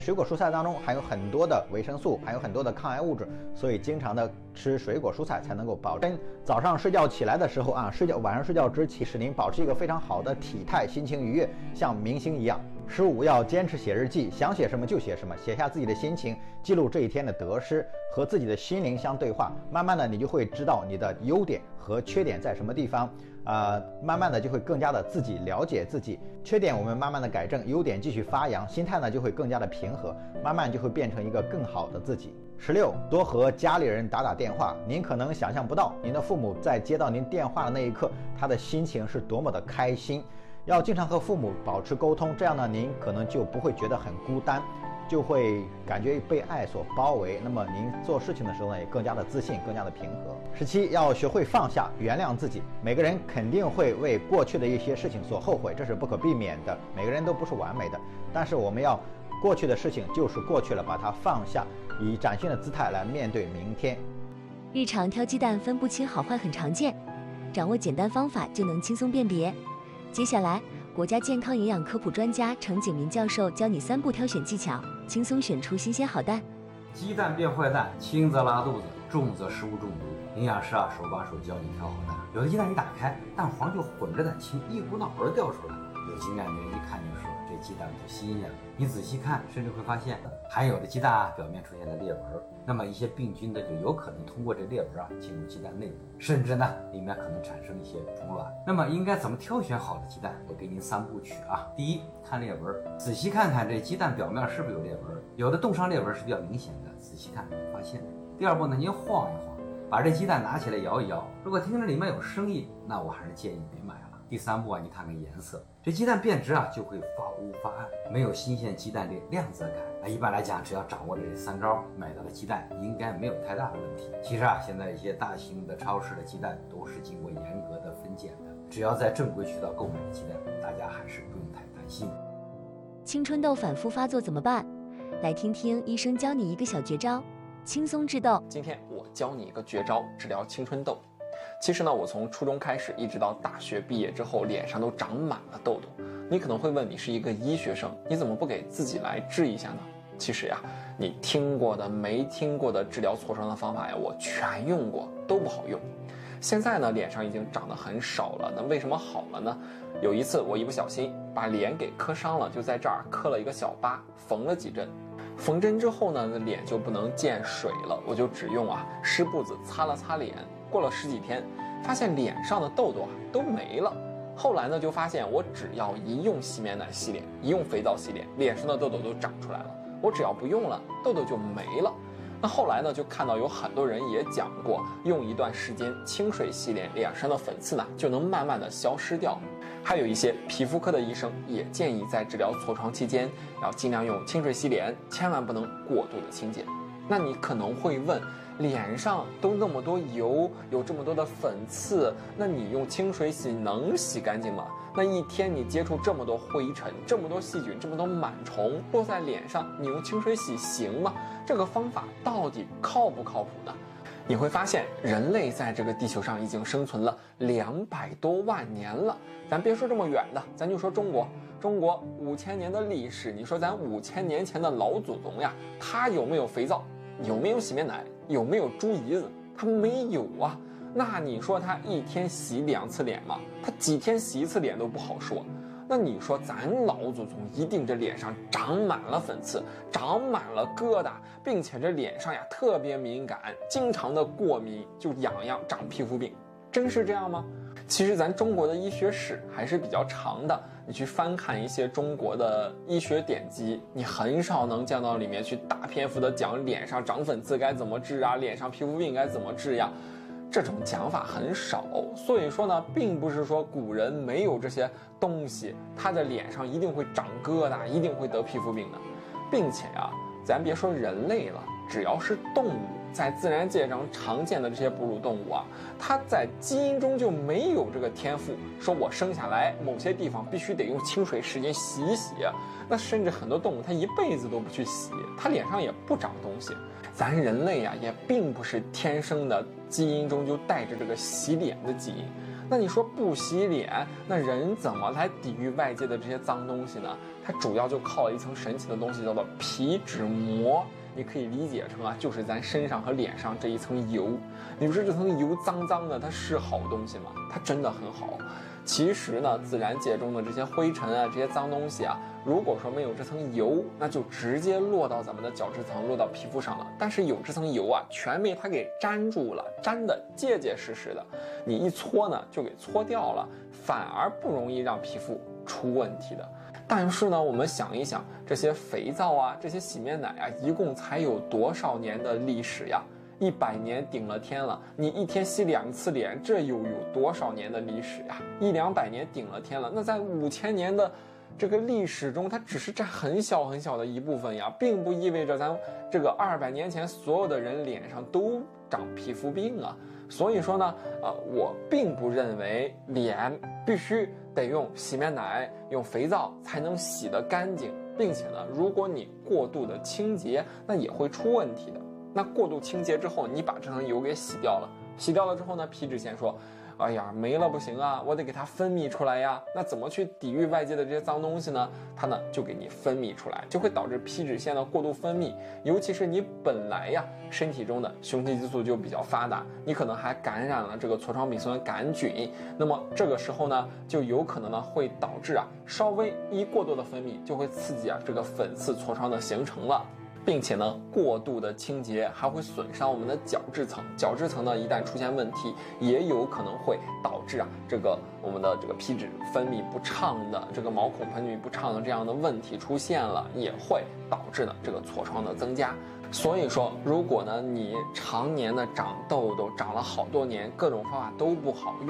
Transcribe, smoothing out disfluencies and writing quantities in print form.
水果蔬菜当中含有很多的维生素，含有很多的抗癌物质，所以经常的吃水果蔬菜才能够保证早上睡觉起来的时候晚上睡觉之前，使您保持一个非常好的体态，心情愉悦，像明星一样。15要坚持写日记，想写什么就写什么，写下自己的心情，记录这一天的得失，和自己的心灵相对话。慢慢的，你就会知道你的优点和缺点在什么地方，慢慢的就会更加的自己了解自己。缺点我们慢慢的改正，优点继续发扬，心态呢就会更加的平和，慢慢就会变成一个更好的自己。16，多和家里人打电话。您可能想象不到，您的父母在接到您电话的那一刻，他的心情是多么的开心。要经常和父母保持沟通，这样呢，您可能就不会觉得很孤单，就会感觉被爱所包围。那么您做事情的时候呢，也更加的自信，更加的平和。17，要学会放下，原谅自己。每个人肯定会为过去的一些事情所后悔，这是不可避免的。每个人都不是完美的，但是我们要过去的事情就是过去了，把它放下，以崭新的姿态来面对明天。 日常挑鸡蛋分不清好坏很常见，掌握简单方法就能轻松辨别。接下来，国家健康营养科普专家程景民教授教你3步挑选技巧，轻松选出新鲜好蛋。 鸡蛋变坏蛋，轻则拉肚子，重则食物中毒。营养师手把手教你挑好蛋。有的鸡蛋一打开，蛋黄就混着蛋清，一股脑儿掉出来。有经验的人一看就说这鸡蛋不新鲜了。你仔细看，甚至会发现含有的鸡蛋表面出现了裂纹，那么一些病菌就有可能通过这裂纹进入鸡蛋内部，甚至呢里面可能产生一些虫卵。那么应该怎么挑选好的鸡蛋？我给您3部曲第一，看裂纹，仔细看看这鸡蛋表面是不是有裂纹，有的冻伤裂纹是比较明显的，仔细看会发现。第二步呢，您晃一晃，把这鸡蛋拿起来摇一摇，如果听着里面有声音，那我还是建议别买了。第3步你看看颜色，这鸡蛋变质就会发乌发暗，没有新鲜鸡蛋的亮泽感。一般来讲，只要掌握了这3招，买到的鸡蛋应该没有太大的问题。其实现在一些大型的超市的鸡蛋都是经过严格的分拣的，只要在正规渠道购买的鸡蛋，大家还是不用太担心。 青春痘反复发作怎么办？来听听医生教你一个小绝招，轻松治痘。 今天我教你一个绝招，治疗青春痘。其实呢，我从初中开始，一直到大学毕业之后，脸上都长满了痘痘。你可能会问，你是一个医学生，你怎么不给自己来治一下呢？其实呀，你听过的、没听过的治疗痤疮的方法呀，我全用过，都不好用。现在呢，脸上已经长得很少了，那为什么好了呢？有一次我一不小心把脸给磕伤了，就在这儿磕了一个小疤，缝了几针。缝针之后呢，脸就不能见水了，我就只用湿布子擦了擦脸。过了10几天，发现脸上的痘痘都没了。后来呢，就发现我只要一用洗面奶洗脸，一用肥皂洗脸，脸上的痘痘都长出来了。我只要不用了，痘痘就没了。那后来呢，就看到有很多人也讲过，用一段时间清水洗脸，脸上的粉刺呢就能慢慢的消失掉。还有一些皮肤科的医生也建议在治疗痤疮期间，要尽量用清水洗脸，千万不能过度的清洁。那你可能会问，脸上都那么多油，有这么多的粉刺，那你用清水洗能洗干净吗？那一天你接触这么多灰尘，这么多细菌，这么多螨虫落在脸上，你用清水洗行吗？这个方法到底靠不靠谱呢？你会发现，人类在这个地球上已经生存了200多万年了。咱别说这么远的，咱就说中国5000年的历史，你说咱5000年前的老祖宗呀，他有没有肥皂？有没有洗面奶？有没有猪胰子？他没有啊。那你说他一天洗2次脸吗？他几天洗1次脸都不好说。那你说咱老祖宗一定这脸上长满了粉刺，长满了疙瘩，并且这脸上呀特别敏感，经常的过敏，就痒痒，长皮肤病，真是这样吗？其实咱中国的医学史还是比较长的，你去翻看一些中国的医学典籍，你很少能见到里面去大篇幅的讲脸上长粉刺该怎么治啊，脸上皮肤病该怎么治呀，这种讲法很少。所以说呢，并不是说古人没有这些东西，他的脸上一定会长疙瘩，一定会得皮肤病的。并且咱别说人类了，只要是动物，在自然界上常见的这些哺乳动物它在基因中就没有这个天赋，说我生下来某些地方必须得用清水时间洗一洗。那甚至很多动物它一辈子都不去洗，它脸上也不长东西。咱人类也并不是天生的基因中就带着这个洗脸的基因。 那你说不洗脸，那人怎么来抵御外界的这些脏东西呢？它主要就靠了一层神奇的东西，叫做皮脂膜。你可以理解成就是咱身上和脸上这一层油。你说这层油脏脏的，它是好东西吗？它真的很好。其实呢，自然界中的这些灰尘这些脏东西如果说没有这层油，那就直接落到咱们的角质层，落到皮肤上了。但是有这层油全被它给粘住了，粘得结结实实的。你一搓呢，就给搓掉了，反而不容易让皮肤出问题的。但是呢，我们想一想，这些肥皂这些洗面奶一共才有多少年的历史呀？100年顶了天了，你一天洗2次脸，这又有多少年的历史呀？100-200年顶了天了，那在5000年的这个历史中，它只是占很小很小的一部分呀，并不意味着咱这个200年前所有的人脸上都长皮肤病啊。所以说呢，我并不认为脸必须得用洗面奶、用肥皂才能洗得干净，并且呢，如果你过度的清洁，那也会出问题的。那过度清洁之后，你把这层油给洗掉了，洗掉了之后呢，皮脂腺说，哎呀，没了不行我得给它分泌出来呀。那怎么去抵御外界的这些脏东西呢？它呢就给你分泌出来，就会导致皮脂腺的过度分泌。尤其是你本来身体中的雄性激素就比较发达，你可能还感染了这个痤疮丙酸杆菌，那么这个时候呢，就有可能会导致稍微一过多的分泌，就会刺激这个粉刺痤疮的形成了。并且呢，过度的清洁还会损伤我们的角质层，角质层呢一旦出现问题，也有可能会导致这个我们的这个皮脂分泌不畅的，这个毛孔分泌不畅的这样的问题出现了，也会导致呢这个痤疮的增加。所以说，如果呢你常年的长痘痘，长了好多年，各种方法都不好